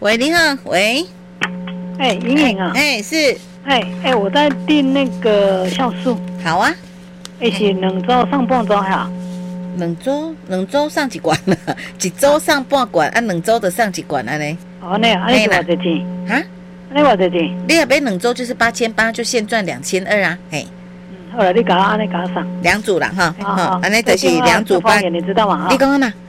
喂，你好，喂， 莹莹啊， 是， 我在订那个酵素， 好啊， 是2周上半周哈两周上一罐了，一周上半罐，2周就上一罐安尼。 哦，那安尼是偌济钱？ 哈？ 安尼偌济钱？ 你也买2周就是8800，就现赚2200啊，嘿。 好了，你搞安尼搞上 2组啦哈，安尼就是2组8， 你知道吗？ 你讲哪？